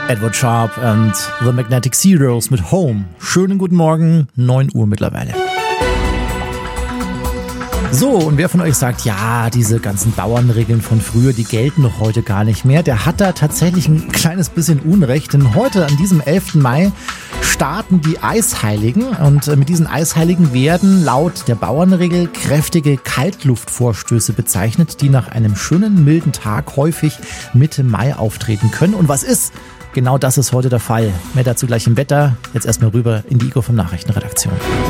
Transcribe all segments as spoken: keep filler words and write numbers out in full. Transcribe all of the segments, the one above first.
Edward Sharpe and The Magnetic Zeros mit Home. Schönen guten Morgen, neun Uhr mittlerweile. So, und wer von euch sagt, ja, diese ganzen Bauernregeln von früher, die gelten doch heute gar nicht mehr, der hat da tatsächlich ein kleines bisschen Unrecht, denn heute an diesem elften Mai starten die Eisheiligen und mit diesen Eisheiligen werden laut der Bauernregel kräftige Kaltluftvorstöße bezeichnet, die nach einem schönen milden Tag häufig Mitte Mai auftreten können. Und was ist? Genau das ist heute der Fall. Mehr dazu gleich im Wetter. Jetzt erstmal rüber in die Ego vom Nachrichtenredaktion.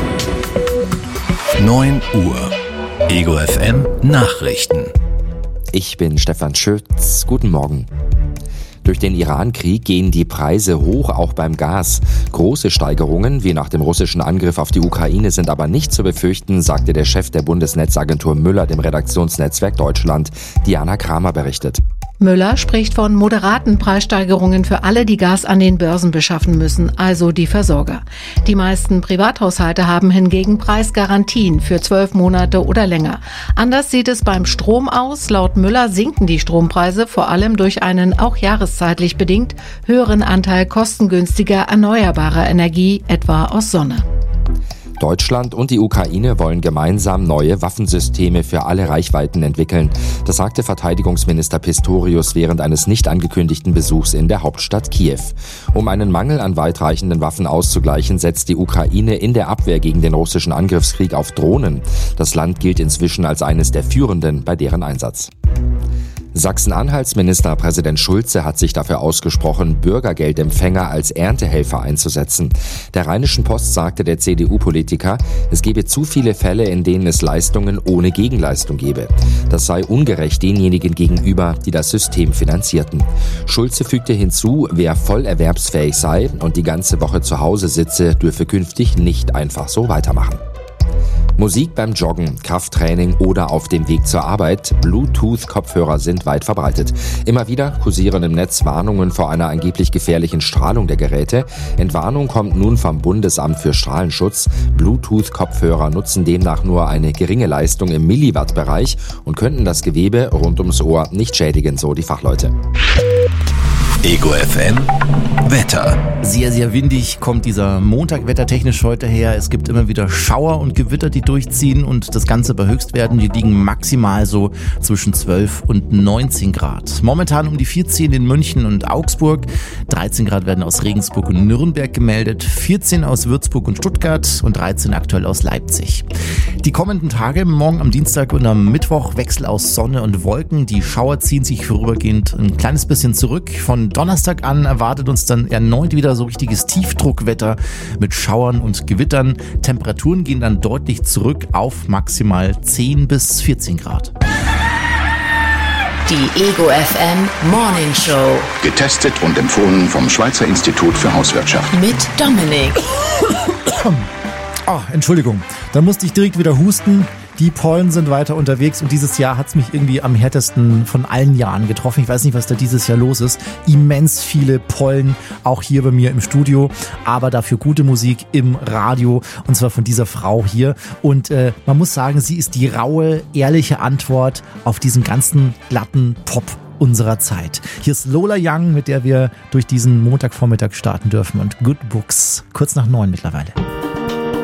neun Uhr. Ego F M Nachrichten. Ich bin Stefan Schütz. Guten Morgen. Durch den Iran-Krieg gehen die Preise hoch, auch beim Gas. Große Steigerungen, wie nach dem russischen Angriff auf die Ukraine, sind aber nicht zu befürchten, sagte der Chef der Bundesnetzagentur Müller dem Redaktionsnetzwerk Deutschland. Diana Kramer berichtet. Müller spricht von moderaten Preissteigerungen für alle, die Gas an den Börsen beschaffen müssen, also die Versorger. Die meisten Privathaushalte haben hingegen Preisgarantien für zwölf Monate oder länger. Anders sieht es beim Strom aus. Laut Müller sinken die Strompreise vor allem durch einen auch jahreszeitlich bedingt höheren Anteil kostengünstiger erneuerbarer Energie, etwa aus Sonne. Deutschland und die Ukraine wollen gemeinsam neue Waffensysteme für alle Reichweiten entwickeln. Das sagte Verteidigungsminister Pistorius während eines nicht angekündigten Besuchs in der Hauptstadt Kiew. Um einen Mangel an weitreichenden Waffen auszugleichen, setzt die Ukraine in der Abwehr gegen den russischen Angriffskrieg auf Drohnen. Das Land gilt inzwischen als eines der führenden bei deren Einsatz. Sachsen-Anhalts Ministerpräsident Schulze hat sich dafür ausgesprochen, Bürgergeldempfänger als Erntehelfer einzusetzen. Der Rheinischen Post sagte der C D U-Politiker, es gebe zu viele Fälle, in denen es Leistungen ohne Gegenleistung gebe. Das sei ungerecht denjenigen gegenüber, die das System finanzierten. Schulze fügte hinzu, wer voll erwerbsfähig sei und die ganze Woche zu Hause sitze, dürfe künftig nicht einfach so weitermachen. Musik beim Joggen, Krafttraining oder auf dem Weg zur Arbeit. Bluetooth-Kopfhörer sind weit verbreitet. Immer wieder kursieren im Netz Warnungen vor einer angeblich gefährlichen Strahlung der Geräte. Entwarnung kommt nun vom Bundesamt für Strahlenschutz. Bluetooth-Kopfhörer nutzen demnach nur eine geringe Leistung im Milliwatt-Bereich und könnten das Gewebe rund ums Ohr nicht schädigen, so die Fachleute. Ego F M Wetter. Sehr, sehr windig kommt dieser Montag wettertechnisch heute her. Es gibt immer wieder Schauer und Gewitter, die durchziehen und das Ganze bei Höchstwerten, die liegen maximal so zwischen zwölf und neunzehn Grad. Momentan um die vierzehn in München und Augsburg. dreizehn Grad werden aus Regensburg und Nürnberg gemeldet, vierzehn aus Würzburg und Stuttgart und dreizehn aktuell aus Leipzig. Die kommenden Tage, morgen am Dienstag und am Mittwoch, Wechsel aus Sonne und Wolken. Die Schauer ziehen sich vorübergehend ein kleines bisschen zurück. Von Donnerstag an erwartet uns dann erneut wieder so richtiges Tiefdruckwetter mit Schauern und Gewittern. Temperaturen gehen dann deutlich zurück auf maximal zehn bis vierzehn Grad. Die Ego F M Morning Show. Getestet und empfohlen vom Schweizer Institut für Hauswirtschaft. Mit Dominik. Oh, Entschuldigung, da musste ich direkt wieder husten. Die Pollen sind weiter unterwegs und dieses Jahr hat es mich irgendwie am härtesten von allen Jahren getroffen. Ich weiß nicht, was da dieses Jahr los ist. Immens viele Pollen, auch hier bei mir im Studio, aber dafür gute Musik im Radio und zwar von dieser Frau hier. Und äh, man muss sagen, sie ist die raue, ehrliche Antwort auf diesen ganzen glatten Pop unserer Zeit. Hier ist Lola Young, mit der wir durch diesen Montagvormittag starten dürfen und Good Books, kurz nach neun mittlerweile.